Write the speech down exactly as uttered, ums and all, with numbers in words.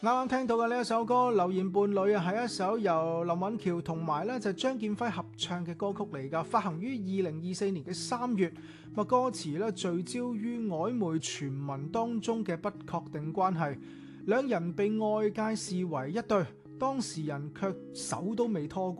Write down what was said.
啱啱聽到嘅呢一首歌《流言伴侶》啊，係一首由林允喬同埋咧就張建輝合唱嘅歌曲嚟㗎，發行於二零二四年嘅三月。咁歌詞咧聚焦於曖昧傳聞當中嘅不確定關係，兩人被外界視為一對，當事人卻手都未拖過。